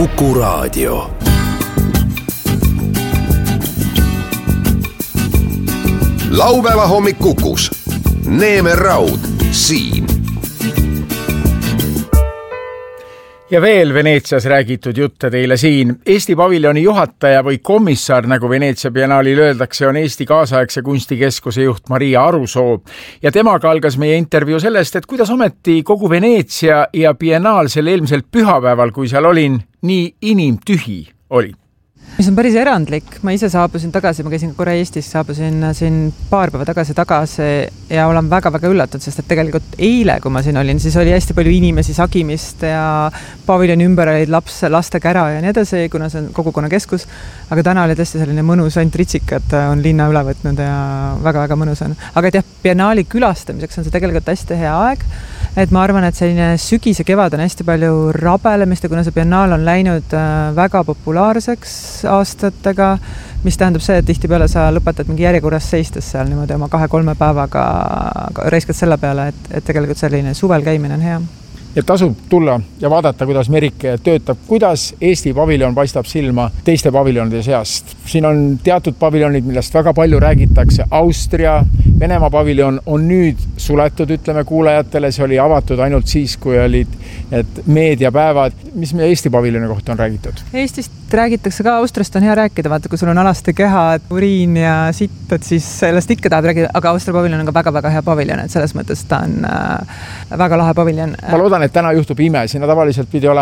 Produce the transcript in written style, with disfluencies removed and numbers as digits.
Kuku Raadio. Laupäeva hommik Kukus. Neeme Raud siin. Ja veel Veneetsias räägitud jutte teile siin. Eesti paviljoni juhataja või komissar, nagu Veneetsia biennaalil öeldakse, on Eesti kaasaegse kunstikeskuse juht Maria Arusoo. Ja temaga algas meie intervjuu sellest, et kuidas ometi kogu Veneetsia ja biennaal sel eelmisel pühapäeval, kui seal olin, nii inimtühi oli. Mis on päris erandlik. Ma ise saabusin tagasi, ma käisin korra Eestis, saabusin siin paar päeva tagasi ja olen väga-väga üllatud, sest et tegelikult eile, kui ma siin olin, siis oli hästi palju inimesi, sagimist ja paviljoni ümber olid laste kära ja nii edasi, kuna see on kogukonnakeskus. Aga täna oli tõesti selline mõnus, ainult ritsikad on linna üle võtnud ja väga-väga mõnus on. Aga et jah, biennaali külastamiseks on see tegelikult hästi hea aeg. Et ma arvan, et selline sügis ja kevad on hästi palju rabelemist ja kuna see biennaal on läinud väga populaarseks aastatega, mis tähendab see, et tihtipeale sa lõpetad mingi järjekorras seistes seal niimoodi oma 2-3 päevaga reiskad selle peale, et tegelikult selline suvel käimine on hea. Ja tasub tulla ja vaadata, kuidas Merike töötab, kuidas Eesti paviljon paistab silma teiste paviljonide seast. Siin on teatud paviljonid, millest väga palju räägitakse. Austria, Venemaa paviljon on nüüd suletud, ütleme kuulajatele. See oli avatud ainult siis, kui olid need meediapäevad. Mis meie Eesti paviljoni kohta on räägitud? Eestist räägitakse ka, Austriast on hea rääkida, vaata, kui sul on alaste keha, uriin ja sitt, siis sellest ikka tahab räägida, aga Austria paviljon on ka väga-väga hea paviljon, et selles mõttes ta on väga lahe paviljon. Ma loodan, et täna juhtub ime, sinna tavaliselt pidi olema